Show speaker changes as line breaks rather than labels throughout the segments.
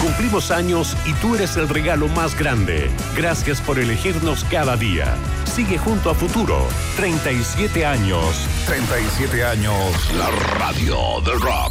Cumplimos años y tú eres el regalo más grande. Gracias por elegirnos cada día. Sigue junto a Futuro. 37 años.
37 años. La radio del rock.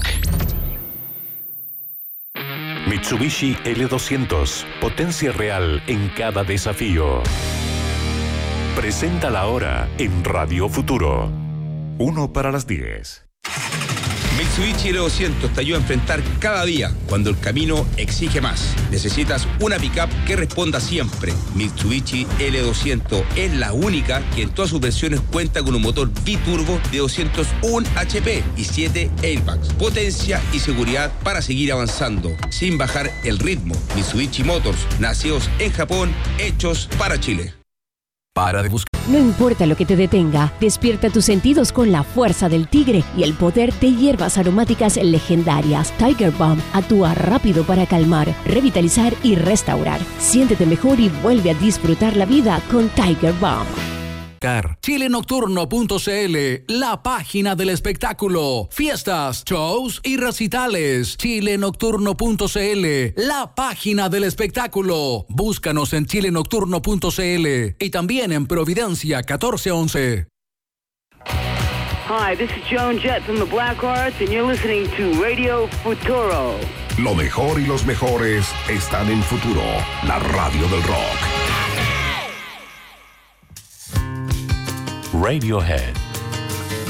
Mitsubishi L200. Potencia real en cada desafío. Presenta la hora en Radio Futuro. 1 para las 10.
Mitsubishi L200 te ayuda a enfrentar cada día cuando el camino exige más. Necesitas una pickup que responda siempre. Mitsubishi L200 es la única que en todas sus versiones cuenta con un motor biturbo de 201 HP y 7 airbags. Potencia y seguridad para seguir avanzando sin bajar el ritmo. Mitsubishi Motors, nacidos en Japón, hechos para Chile.
Para de buscar.
No importa lo que te detenga, despierta tus sentidos con la fuerza del tigre y el poder de hierbas aromáticas legendarias. Tiger Balm actúa rápido para calmar, revitalizar y restaurar. Siéntete mejor y vuelve a disfrutar la vida con Tiger Balm.
Chilenocturno.cl, la página del espectáculo, fiestas, shows y recitales. Chilenocturno.cl, la página del espectáculo. Búscanos en chilenocturno.cl y también en Providencia 1411.
Hi, this is Joan Jett from the Blackhearts and you're listening to Radio Futuro.
Lo mejor y los mejores están en Futuro, la radio del rock.
Radiohead,